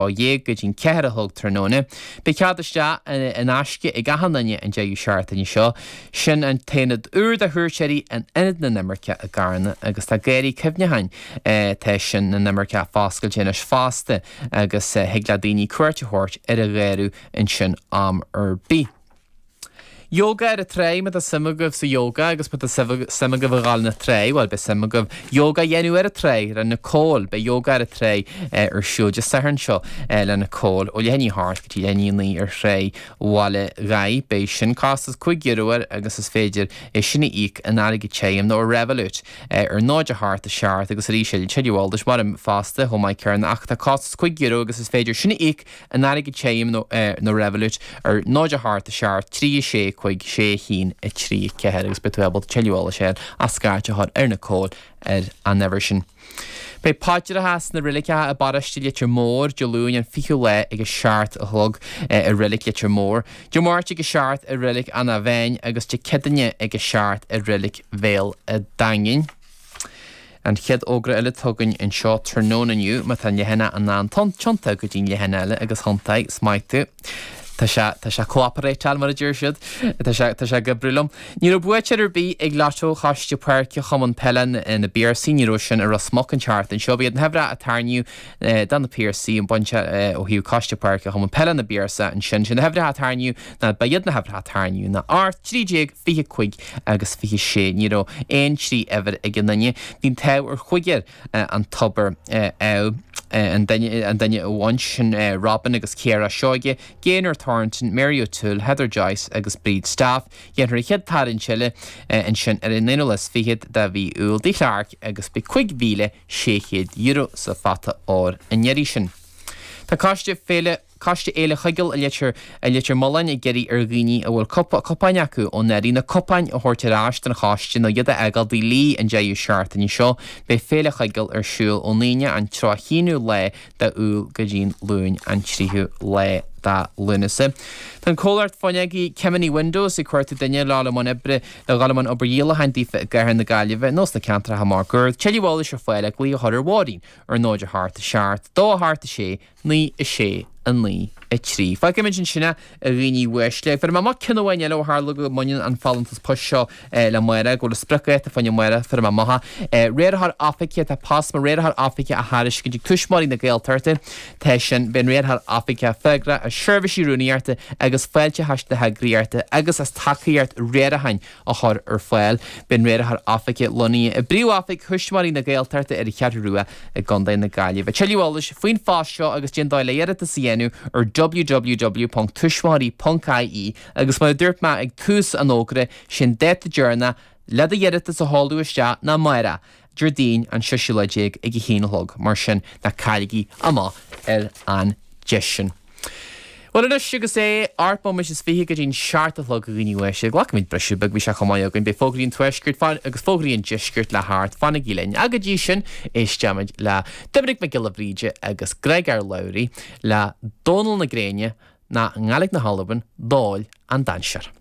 dhéag go dtín ceithre thug tróna. Ba ceadaiste in asce I gahananne an déú seart in seo, sin an tainad úr a thuirseí an inad na nimmerce a garna agus tá géirí cibnehain tá sin na nimmerce fáscail déanais fásta agus heagladíní cuairte thuirt ar a réirú in sin am bí. Yoga ar a tré me a simagah sa yoga agus me simagah a gáil na tré, well be simagah yoga dhéanú ar a tré ar na cóil, be yoga ar a tré ar siú de saharn seo le na cóil ó lehéní háart go tí lehéní ar tré bháile gai be sin cástas chuig geúir agus is féidir sinna íc an aige téim nó revolút ar náide háart a seart agus rí sé teidirháil mar am fásta ho mai cearn ach tá cástas chuig geú agus is féidir sinna íc an aige téim nó revolút ar náide háart a seart trí sé chuig sé hín I trí cehead agus betuebal teileála sé a scairte had ar na cóil ar an never sin. Bei páidir a has na riliche a bariste litir mór de lún an fiú le ag seart a thug a rilik litir mór. De máirt ag seart a rilik an a bhain agus de cedanne ag seart a rilik bhéal a dangin. An chead ógra eile tugann in seo tróna nniu me tan lehéna an ná tionta go dtín lehéna eile agus hontaigh smaitú. Tá sé cooperateal mar a dúir siad, tá sé go brilum. Ní buid ar bí ag látó chaiste puirce chaman pelan in na BRC níró sin ar a smock an chart an seo bhíad an hebra a tarniu dan na PRC an bunte ó hiú chaiste puirce chaman pelan na BRC an sin sin na hebra a tarniu na baiad na hebra a tarniu na art trídéag fiche chuig agus fiche sé níró ein trí ever ag gnne bhín teh ar chuigir an tubar an daine óhain sin Robin agus Ciara seoige géanar Thornton, Mary O'Toole, Heather Joyce agus Breed Staff dhéantar I chead tarin Chile an sin ar an inulas fiad da bhí úil dí Clark agus be €6,600 sa fata ár an neirí sin. Tá Cáiste éile chuigil a litir mollain I geirí ar ghaoine a bhfuil copain acu ó neirí na copain a thuirteráist an cháiste nó iad a egal dí lí an déú seart in seo be féle chuigil ar siúil ó níine an trochínú le de úl go dtín lún an tríú le da lunase. Tan cóart fáinegi cemení Windows I cuairta daine lálamán ebre le galamán obaríla haindífa gahan na gaiileh nos na cantra ha mar gurd teileháil se fáile lí a thuir bháín ar nóidir háart a seart, dó háart a sé, ní a sé an lí a trí. Fa imagine sinna a riní weisle. Fer ma cinhhain eile hála go muin an fallantas puisio le muire go le sprecha a fanne muire fer maha. Réadthar Africa a pas mar réadthar Africa a háris go tuismarí na gailtarta te sin ben réadthar Africa fegra a seirbhísí rúnaíarta agus fáilte heiste hagríarta agus as takeíart réadahain a thar ar fáil ben réadthar Africa loní a bríú Africa tuismarí na gailtarta ar I cheadrúa a gandain na gaiileh. Teileháil faoin fáseo agus jindáile éad a sienú ar www.tuismarí.ie agus má dúirt me ag tús an ógra sin déta dearna le a dhéirita sa háú iste na maira Jardín an siisiúlaigéig ag híanalog mar sin na cailigi ama ar an deisisin. Well, it is sugar artbom is fihi go dín seartalog a gine weise glacmid breisiú bag bhí se chomáid gon be fógraín tuisgurt fan agus fógraíon disgurt le háart fanna gílein agad dí sin is deamid le Dominic McGillivríide agus Gregor Lowry le Donal na Gréine na ngalig na Halloween dóil an dansear.